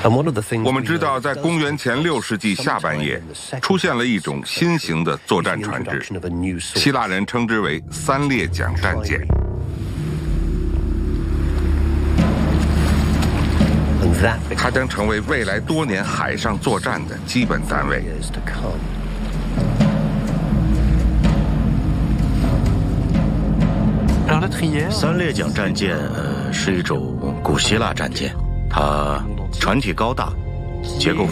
我们知道，在公元前6世纪下半叶，出现了一种新型的作战船只，希腊人称之为三列桨战舰。它将成为未来多年海上作战的基本单位。 三列桨战舰是一种古希腊战舰，它船体高大，结构